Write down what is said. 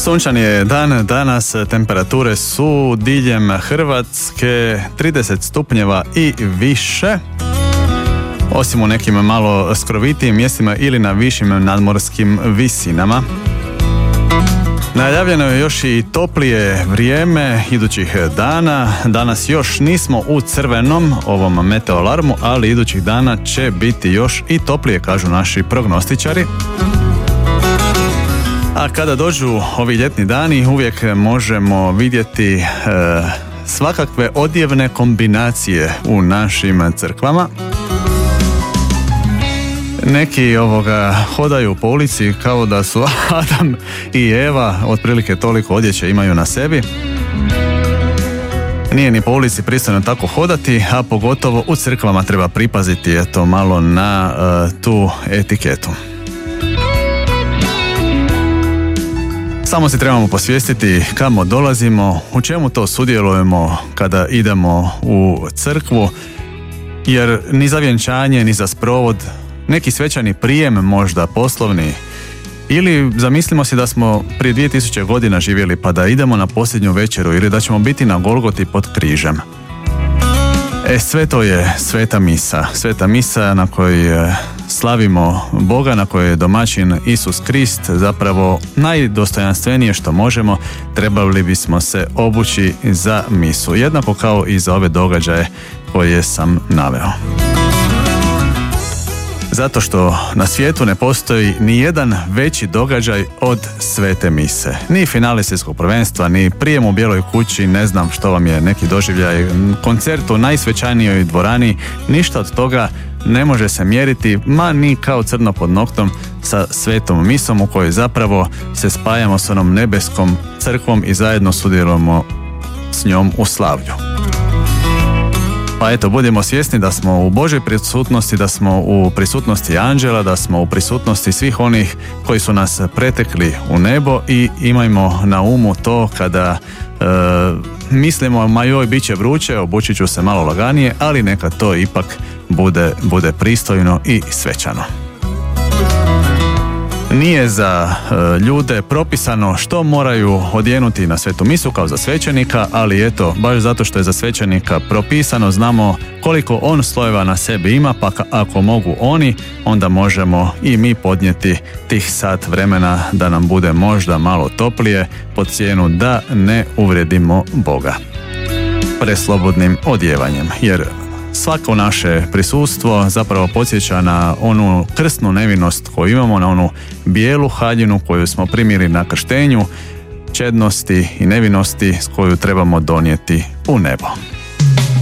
Sunčan je dan, danas temperature su diljem Hrvatske 30 stupnjeva i više, osim u nekim malo skrovitijim mjestima ili na višim nadmorskim visinama. Najavljeno je još i toplije vrijeme idućih dana. Danas još nismo u crvenom ovom meteoalarmu, ali idućih dana će biti još i toplije, kažu naši prognostičari. A kada dođu ovi ljetni dani, uvijek možemo vidjeti svakakve odjevne kombinacije u našim crkvama. Neki hodaju po ulici kao da su Adam i Eva, otprilike toliko odjeće imaju na sebi. Nije ni po ulici pristojno tako hodati, a pogotovo u crkvama treba pripaziti malo na tu etiketu. Samo se trebamo posvijestiti kamo dolazimo, u čemu to sudjelujemo kada idemo u crkvu, jer ni za vjenčanje, ni za sprovod, neki svečani prijem možda poslovni, ili zamislimo si da smo prije 2000 godina živjeli pa da idemo na posljednju večeru ili da ćemo biti na Golgoti pod križem. Sve to je sveta misa na kojoj slavimo Boga, na kojoj je domaćin Isus Krist, zapravo najdostojanstvenije što možemo. Trebali bismo se obući za misu, jednako kao i za ove događaje koje sam naveo. Zato što na svijetu ne postoji ni jedan veći događaj od svete mise. Ni finale svjetskog prvenstva, ni prijem u Bijeloj kući, ne znam što vam je neki doživljaj, koncert u najsvečanijoj dvorani, ništa od toga ne može se mjeriti, ma ni kao crno pod noktom, sa svetom misom u kojoj zapravo se spajamo s onom nebeskom crkvom i zajedno sudjelujemo s njom u slavlju. Pa eto, budemo svjesni da smo u Božoj prisutnosti, da smo u prisutnosti anđela, da smo u prisutnosti svih onih koji su nas pretekli u nebo i imajmo na umu to kada mislimo, ma joj, bit će vruće, obući ću se malo laganije, ali neka to ipak bude pristojno i svečano. Nije za ljude propisano što moraju odjenuti na svetu misu kao za svećenika, ali eto, baš zato što je za svećenika propisano, znamo koliko on slojeva na sebi ima, pa ako mogu oni, onda možemo i mi podnijeti tih sat vremena da nam bude možda malo toplije, pod cijenu da ne uvrijedimo Boga preslobodnim odjevanjem, jer svako naše prisustvo zapravo podsjeća na onu krstnu nevinost koju imamo, na onu bijelu haljinu koju smo primili na krštenju, čednosti i nevinosti s koju trebamo donijeti u nebo.